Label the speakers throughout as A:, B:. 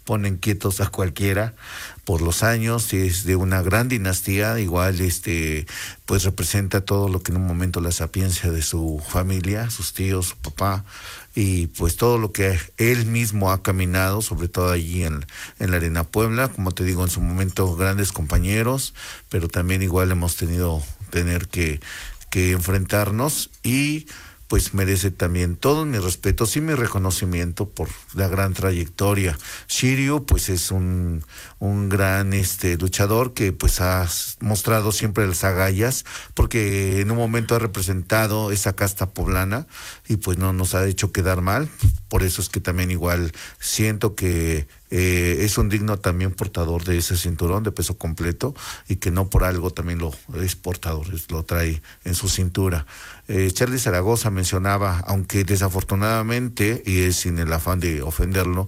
A: ponen quietos a cualquiera por los años, es de una gran dinastía, igual pues representa todo lo que en un momento la sapiencia de su familia, sus tíos, su papá, y pues todo lo que él mismo ha caminado, sobre todo allí en la Arena Puebla, como te digo, en su momento grandes compañeros, pero también igual hemos tener que enfrentarnos, y pues merece también todos mis respetos y mi reconocimiento por la gran trayectoria. Shiryu pues es un gran luchador que pues ha mostrado siempre las agallas, porque en un momento ha representado esa casta poblana y pues no nos ha hecho quedar mal. Por eso es que también igual siento que es un digno también portador de ese cinturón de peso completo, y que no por algo también lo es portador, lo trae en su cintura. Charly Zaragoza mencionaba, aunque desafortunadamente, y es sin el afán de ofenderlo,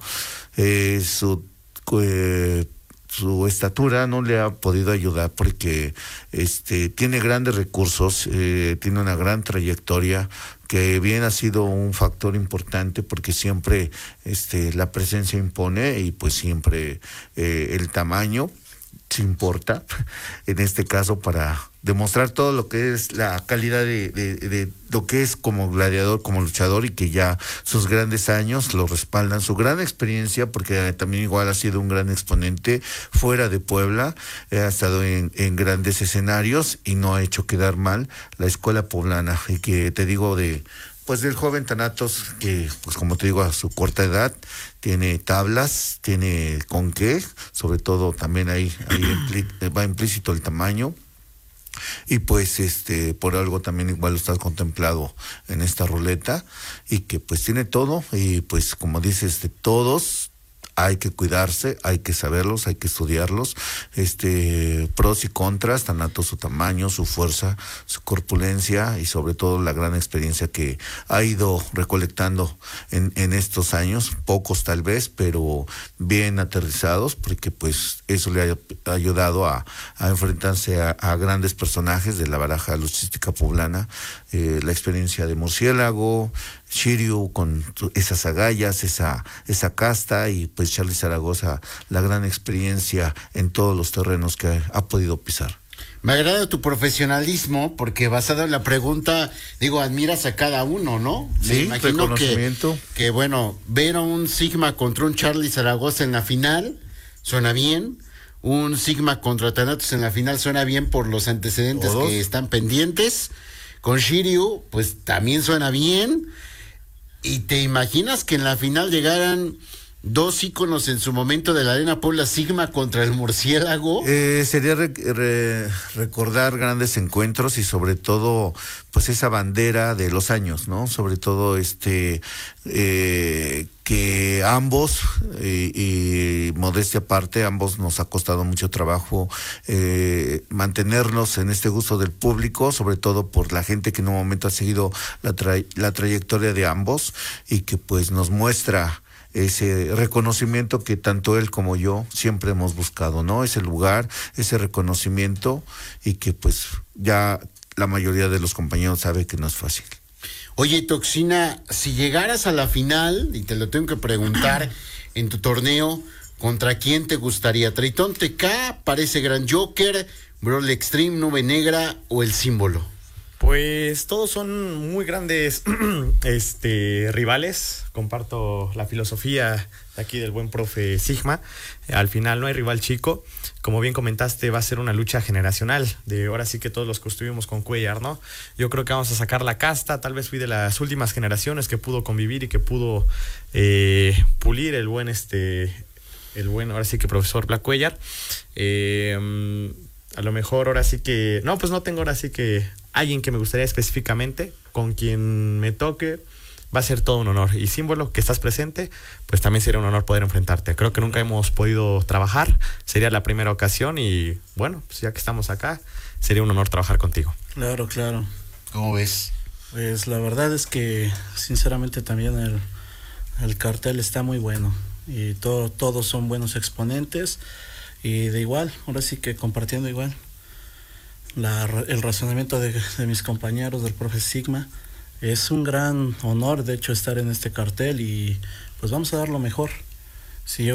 A: su estatura no le ha podido ayudar, porque tiene grandes recursos, tiene una gran trayectoria, que bien ha sido un factor importante, porque siempre la presencia impone, y pues siempre el tamaño se importa, en este caso para demostrar todo lo que es la calidad de lo que es como gladiador, como luchador, y que ya sus grandes años lo respaldan, su gran experiencia, porque también igual ha sido un gran exponente fuera de Puebla, ha estado en grandes escenarios y no ha hecho quedar mal la escuela poblana, y que te digo pues del joven Thanatos, que pues como te digo, a su corta edad tiene tablas, tiene con qué, sobre todo también ahí va implícito el tamaño, y pues por algo también igual lo estás contemplado en esta ruleta, y que pues tiene todo, y pues como dices, de todos hay que cuidarse, hay que saberlos, hay que estudiarlos, pros y contras, Thanatos, su tamaño, su fuerza, su corpulencia, y sobre todo la gran experiencia que ha ido recolectando en estos años, pocos tal vez, pero bien aterrizados, porque pues eso le ha ayudado a enfrentarse a grandes personajes de la baraja luchística poblana, la experiencia de Murciélago, Shiryu con esas agallas, esa casta, y pues Charly Zaragoza, la gran experiencia en todos los terrenos que ha podido pisar.
B: Me agrada tu profesionalismo, porque basado en la pregunta, digo, admiras a cada uno, ¿no?
A: Sí,
B: me imagino
A: reconocimiento.
B: que bueno, ver a un Sigma contra un Charly Zaragoza en la final suena bien. Un Sigma contra Thanatos en la final suena bien por los antecedentes
A: ¿todos?
B: Que están pendientes. Con Shiryu, pues también suena bien. ¿Y te imaginas que en la final llegaran dos íconos en su momento de la Arena Puebla, Sigma contra el Murciélago?
A: Sería recordar grandes encuentros, y sobre todo pues esa bandera de los años, ¿no? Sobre todo que ambos, y modestia aparte, ambos nos ha costado mucho trabajo mantenernos en este gusto del público, sobre todo por la gente que en un momento ha seguido la trayectoria de ambos, y que pues nos muestra ese reconocimiento que tanto él como yo siempre hemos buscado, ¿no? Ese lugar, ese reconocimiento, y que pues ya la mayoría de los compañeros sabe que no es fácil.
B: Oye, Toxina, si llegaras a la final, y te lo tengo que preguntar, en tu torneo, ¿contra quién te gustaría? ¿Tritón TK, Parece Gran Joker, Brawl Extreme, Nube Negra o El Símbolo?
C: Pues todos son muy grandes rivales. Comparto la filosofía de aquí del buen profe Sigma. Al final no hay rival chico. Como bien comentaste, va a ser una lucha generacional. De ahora sí que todos los que estuvimos con Cuellar, ¿no? Yo creo que vamos a sacar la casta. Tal vez fui de las últimas generaciones que pudo convivir y que pudo pulir el buen ahora sí que profesor Black Cuellar. A lo mejor ahora sí que pues no tengo ahora sí que alguien que me gustaría específicamente, con quien me toque, va a ser todo un honor. Y Símbolo, que estás presente, pues también sería un honor poder enfrentarte. Creo que nunca hemos podido trabajar, sería la primera ocasión, y bueno, pues ya que estamos acá, sería un honor trabajar contigo.
D: Claro.
B: ¿Cómo ves?
D: Pues la verdad es que sinceramente también el cartel está muy bueno, y todos son buenos exponentes, y de igual, ahora sí que compartiendo igual el razonamiento de mis compañeros del profe Sigma. Es un gran honor, de hecho, estar en este cartel, y pues vamos a dar lo mejor. Si yo